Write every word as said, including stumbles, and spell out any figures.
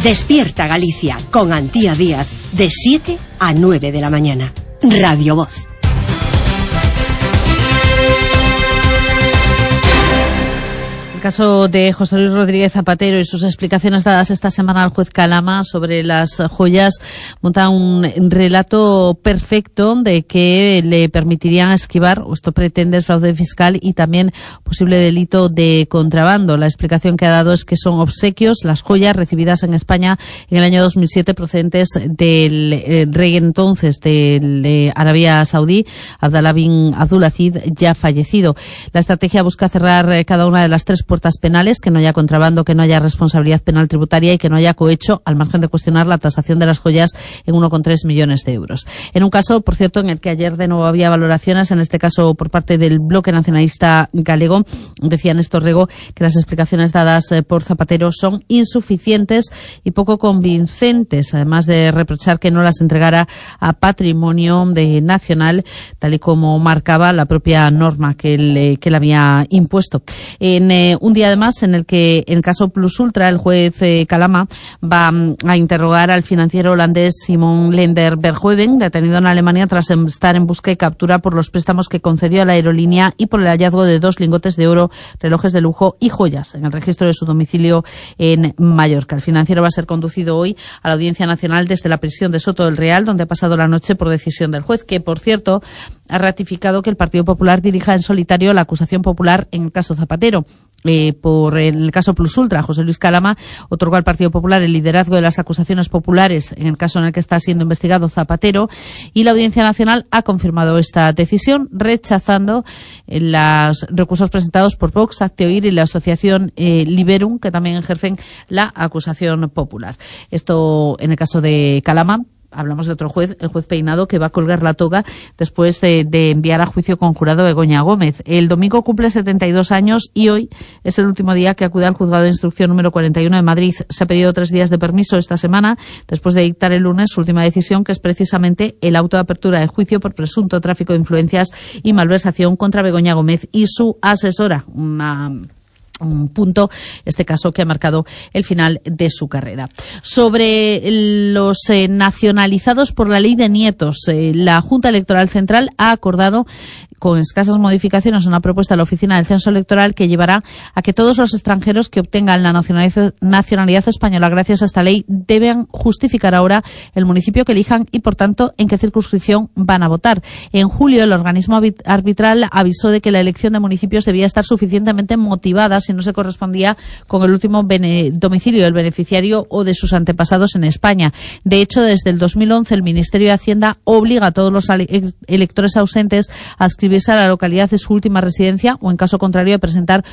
Despierta Galicia con Antía Díaz de siete a nueve de la mañana. Radio Voz. El caso de José Luis Rodríguez Zapatero y sus explicaciones dadas esta semana al juez Calama sobre las joyas monta un relato perfecto de que le permitirían esquivar, o esto pretende, el fraude fiscal y también posible delito de contrabando. La explicación que ha dado es que son obsequios, las joyas recibidas en España en el año dos mil siete procedentes del eh, rey entonces del, de Arabia Saudí, Abdallah bin Abdulaziz, ya fallecido. La estrategia busca cerrar eh, cada una de las tres puertas penales, que no haya contrabando, que no haya responsabilidad penal tributaria y que no haya cohecho, al margen de cuestionar la tasación de las joyas en uno coma tres millones de euros. En un caso, por cierto, en el que ayer de nuevo había valoraciones, en este caso por parte del bloque nacionalista galego, decía Néstor Rego que las explicaciones dadas por Zapatero son insuficientes y poco convincentes, además de reprochar que no las entregara a patrimonio de nacional, tal y como marcaba la propia norma que él, que él había impuesto. En eh, un día además en el que, en el caso Plus Ultra, el juez eh, Calama va a interrogar al financiero holandés Simon Lender Verhoeven, detenido en Alemania tras estar en busca y captura por los préstamos que concedió a la aerolínea y por el hallazgo de dos lingotes de oro, relojes de lujo y joyas en el registro de su domicilio en Mallorca. El financiero va a ser conducido hoy a la Audiencia Nacional desde la prisión de Soto del Real, donde ha pasado la noche por decisión del juez, que, por cierto, ha ratificado que el Partido Popular dirija en solitario la acusación popular en el caso Zapatero. Eh, por en el caso Plus Ultra, José Luis Calama otorgó al Partido Popular el liderazgo de las acusaciones populares en el caso en el que está siendo investigado Zapatero, y la Audiencia Nacional ha confirmado esta decisión, rechazando eh, los recursos presentados por Vox, Hazte Oír y la asociación eh, Liberum, que también ejercen la acusación popular. Esto en el caso de Calama. Hablamos de otro juez, el juez Peinado, que va a colgar la toga después de, de enviar a juicio conjurado a Begoña Gómez. El domingo cumple setenta y dos años y hoy es el último día que acude al juzgado de instrucción número cuarenta y uno de Madrid. Se ha pedido tres días de permiso esta semana después de dictar el lunes su última decisión, que es precisamente el auto de apertura de juicio por presunto tráfico de influencias y malversación contra Begoña Gómez y su asesora. Una... un punto, este caso que ha marcado el final de su carrera. Sobre los eh, nacionalizados por la ley de nietos, eh, la Junta Electoral Central ha acordado con escasas modificaciones una propuesta de la Oficina del Censo Electoral que llevará a que todos los extranjeros que obtengan la nacionalidad, nacionalidad española gracias a esta ley deben justificar ahora el municipio que elijan y, por tanto, en qué circunscripción van a votar. En julio, el organismo arbitral avisó de que la elección de municipios debía estar suficientemente motivada si no se correspondía con el último domicilio del beneficiario o de sus antepasados en España. De hecho, desde el dos mil once, el Ministerio de Hacienda obliga a todos los electores ausentes a adscribirse a la localidad de su última residencia o, en caso contrario, a presentar